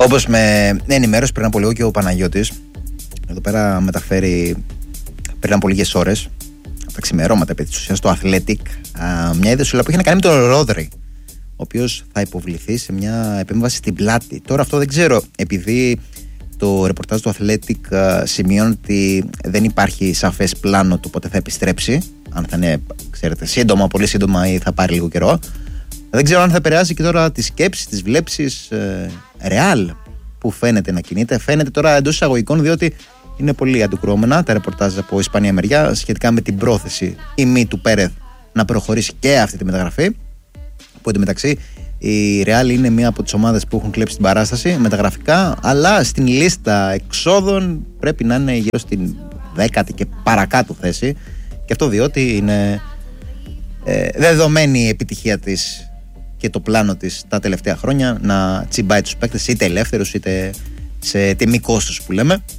Όπως με ενημέρωσε πριν από λίγο και ο Παναγιώτης, εδώ πέρα μεταφέρει πριν από λίγες ώρες, από τα ξημερώματα επί της ουσίας, το Athletic, μια είδηση που είχε να κάνει με τον Ρόδρυ, ο οποίος θα υποβληθεί σε μια επέμβαση στην πλάτη. Τώρα αυτό δεν ξέρω, επειδή το ρεπορτάζ του Athletic σημειώνει ότι δεν υπάρχει σαφές πλάνο του πότε θα επιστρέψει, αν θα είναι, ξέρετε, σύντομα, πολύ σύντομα ή θα πάρει λίγο καιρό. Δεν ξέρω αν θα επηρεάσει και τώρα τις σκέψεις, τις βλέψεις Ρεάλ που φαίνεται να κινείται. Φαίνεται τώρα εντός εισαγωγικών, διότι είναι πολύ αντικρουόμενα τα ρεπορτάζ από Ισπανία μεριά σχετικά με την πρόθεση ή μη του Πέρεθ να προχωρήσει και αυτή τη μεταγραφή. Που εντωμεταξύ η Ρεάλ είναι μία από τις ομάδες που έχουν κλέψει την παράσταση μεταγραφικά, αλλά στην λίστα εξόδων πρέπει να είναι γύρω στην 10η και παρακάτω θέση. Και αυτό διότι είναι δεδομένη η επιτυχία της και το πλάνο της τα τελευταία χρόνια να τσιμπάει τους παίκτες είτε ελεύθερους είτε σε τιμή κόστος που λέμε.